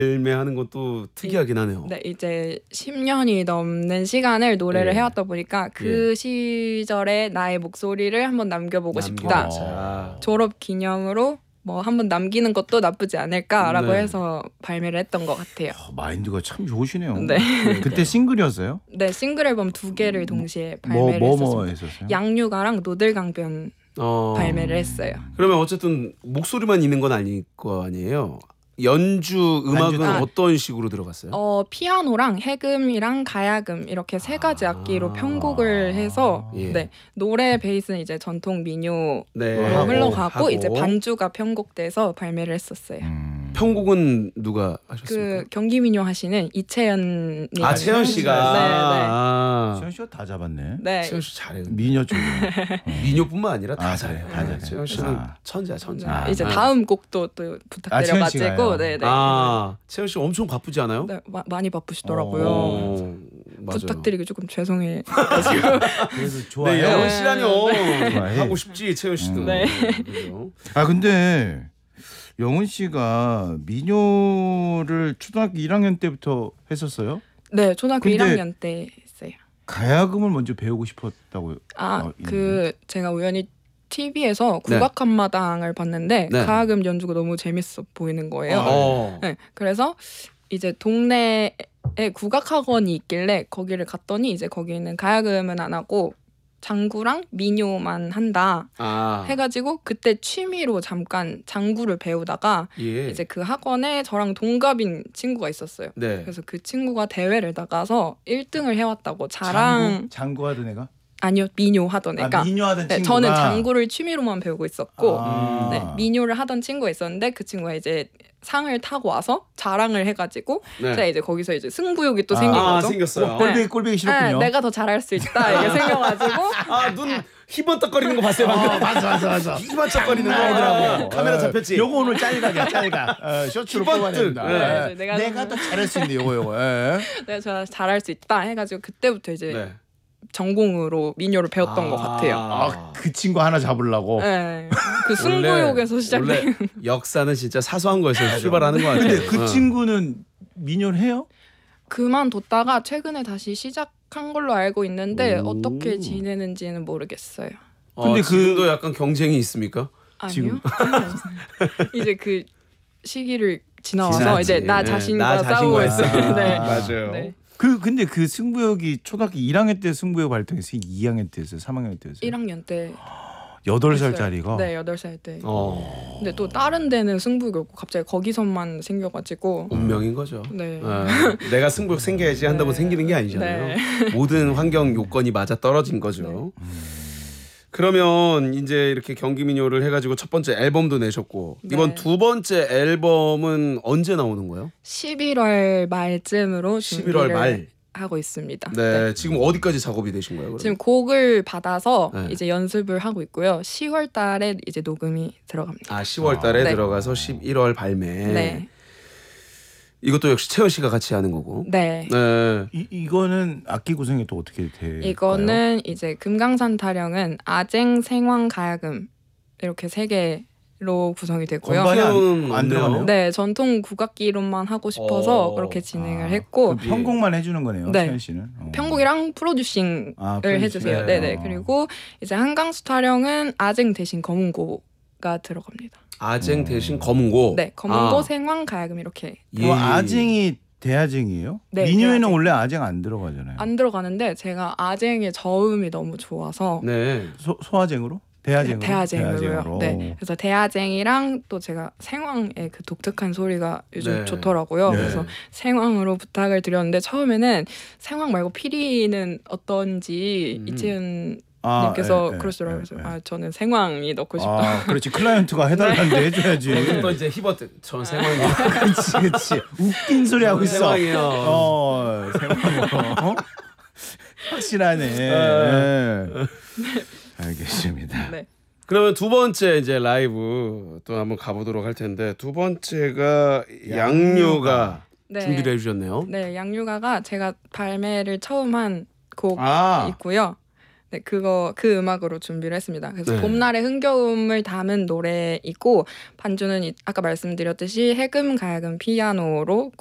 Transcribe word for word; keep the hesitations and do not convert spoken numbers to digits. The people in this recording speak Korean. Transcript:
발매하는 것도 특이하긴 하네요. 네, 이제 십 년이 넘는 시간을 노래를 예. 해왔다 보니까 그 시절에 나의 목소리를 한번 남겨보고 싶다. 남겨보자. 졸업 기념으로 뭐 한번 남기는 것도 나쁘지 않을까라고 네. 해서 발매를 했던 것 같아요. 어, 마인드가 참 좋으시네요. 네. 그때 싱글이었어요? 네, 싱글 앨범 두 개를 동시에 뭐 발매를 뭐 뭐 했었습니다. 했었어요? 양육아랑 노들강변 어. 발매를 했어요. 그러면 어쨌든 목소리만 있는 건 아닐 거 아니에요. 연주 음악은 반주- 아. 어떤 식으로 들어갔어요? 어, 피아노랑 해금이랑 가야금 이렇게 세 가지 악기로 편곡을 해서 예. 네, 노래 베이스는 이제 전통 민요로 네. 하고, 흘러가고 하고. 이제 반주가 편곡돼서 발매를 했었어요. 음. 편곡은 누가 하셨습니까? 그 경기 민요 하시는 이채연님. 아 채연 씨가. 네, 네. 아. 시현 씨가 다 잡았네. 네. 채연 씨 잘해요. 미녀 쪽으로. 민요뿐만 아니라 다 아, 잘해요. 다 잘해요. 채연 씨는 아. 천재야 천재. 아. 이제 아. 다음 곡도 또 아, 채연 부탁드려가지고 씨가요? 네, 네. 아 채연 씨 엄청 바쁘지 않아요? 네, 마, 많이 바쁘시더라고요. 어, 맞아요. 부탁드리기 조금 죄송해요. 그래서 좋아요. 네, 영원 씨라뇨. 좋아해. 하고 싶지 채연 씨도. 음. 네. 그죠? 아 근데 영훈 씨가 민요를 초등학교 일 학년 때부터 했었어요? 네, 초등학교 근데- 일 학년 때 했어요. 가야금을 먼저 배우고 싶었다고. 아, 어, 그 제가 우연히 티비에서 국악 한마당을 봤는데 네. 가야금 연주가 너무 재밌어 보이는 거예요. 어. 네, 그래서 이제 동네에 국악 학원이 있길래 거기를 갔더니 이제 거기는 가야금은 안 하고 장구랑 민요만 한다 아. 해가지고 그때 취미로 잠깐 장구를 배우다가 예. 이제 그 학원에 저랑 동갑인 친구가 있었어요. 네. 그래서 그 친구가 대회를 나가서 일 등을 해왔다고 자랑. 장구, 장구하던 애가? 아니요, 민요 하던 애가. 아, 민요하던 네, 친구가. 저는 장구를 취미로만 배우고 있었고 아. 네, 민요를 하던 친구가 있었는데 그 친구가 이제 상을 타고 와서 자랑을 해가지고 네. 제가 이제 거기서 이제 승부욕이 또 아, 생긴 아 거죠. 생겼어요. 꼴배기 꼴배기 싫었군요. 네, 내가 더 잘할 수 있다 이게 생겨가지고 아 눈 희번떡거리는 거 봤어요 방금. 어, 맞아 맞아 맞아. 희번떡거리는 거. 아이들하고 카메라 잡혔지. 요거 오늘 짤각이야 짤각. 어, 쇼츠로 희번뜩. 뽑아낸다. 네. 예. 네, 내가 내가 더 잘할 수 있는 요거 요거. 예. 내가 저 잘할 수 있다 해가지고 그때부터 이제 네. 전공으로 민요를 배웠던 것 같아요. 아, 그 친구 하나 잡으려고. 네, 그 승부욕에서 시작된. 원래 역사는 진짜 사소한 거에서 출발하는 거 같아요. 근데 그 어. 친구는 민요를 해요? 그만뒀다가 최근에 다시 시작한 걸로 알고 있는데 오. 어떻게 지내는지는 모르겠어요. 어, 근데 그- 지금도 약간 경쟁이 있습니까? 아니요. 지금- 아니요. 이제 그 시기를 지나와서 지났지. 이제 나 네, 자신과 나 싸우고 자신과 있어요. 네. 맞아요. 네. 그 근데 그 승부욕이 초등학교 일 학년 때 승부욕 활동했어요? 이 학년 때였어요? 삼 학년 때였어요? 일 학년 때 여덟 했어요. 살짜리가? 네, 여덟 살 때. 어. 근데 또 다른 데는 승부욕 갑자기 거기서만 생겨가지고 운명인 거죠. 네. 어, 내가 승부욕 생겨야지 한다고 네. 생기는 게 아니잖아요. 네. 모든 환경 요건이 맞아 떨어진 거죠. 그러면 이제 이렇게 경기민요를 해가지고 첫 번째 앨범도 내셨고 네. 이번 두 번째 앨범은 언제 나오는 거예요? 십일월 말쯤으로 십일월 준비를 말. 하고 있습니다. 네, 지금 어디까지 작업이 되신 거예요? 그러면? 지금 곡을 받아서 네. 이제 연습을 하고 있고요. 시월 달에 이제 녹음이 들어갑니다. 아 시월 달에 네. 들어가서 십일월 발매. 네. 이것도 역시 채연 씨가 같이 하는 거고. 네. 네. 이, 이거는 악기 구성이 또 어떻게 돼요? 이거는 이제 금강산 타령은 아쟁, 생황, 가야금 이렇게 세 개로 구성이 되고요. 건반이 안- 피아노는 안 없네요. 들어가네요? 네, 전통 국악기로만 하고 싶어서 어. 그렇게 진행을 아, 했고 그 편곡만 해주는 거네요. 네. 채연 씨는. 어. 편곡이랑 프로듀싱을 아, 프로듀싱. 해주세요. 네. 네네. 어. 그리고 이제 한강수 타령은 아쟁 대신 검은고가 들어갑니다. 아쟁 대신 검은고. 네, 검은고, 아. 생황, 가야금 이렇게 예. 그 아쟁이 대아쟁이에요? 네, 민요에는 대아쟁. 원래 아쟁 안 들어가잖아요. 안 들어가는데 제가 아쟁의 저음이 너무 좋아서 네. 소, 소아쟁으로? 대아쟁으로? 대아쟁으로요. 대아쟁으로. 네. 그래서 대아쟁이랑 또 제가 생황의 그 독특한 소리가 요즘 네. 좋더라고요. 네. 그래서 생황으로 부탁을 드렸는데 처음에는 생황 말고 피리는 어떤지 음. 이채연 아, 님께서 예, 예, 그러시더라고요. 예, 그래서 예. 아 저는 생황이 넣고 싶다. 아, 그렇지. 클라이언트가 해달라는데 해줘야지. 거기서 또 이제 히버트 전 생황이요. 그렇지, 그렇지. 웃긴 소리 하고 있어. 생황이요. 어, 생황. 확실하네. 예. 알겠습니다. 네. 그러면 두 번째 이제 라이브 또 한번 가보도록 할 텐데 두 번째가 양료가 네. 준비를 해주셨네요. 네, 양육아가 제가 발매를 처음 한 곡 아, 있고요. 네, 그거 그 음악으로 준비를 했습니다. 그래서 네. 봄날의 흥겨움을 담은 노래이고 반주는 이- 아까 말씀드렸듯이 해금, 가야금, 피아노로